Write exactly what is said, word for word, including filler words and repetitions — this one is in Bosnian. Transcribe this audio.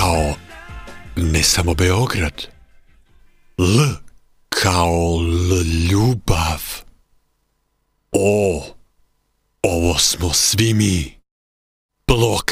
kao ne samo Beograd. L kao l ljubav. O, ovo smo svi mi. Blok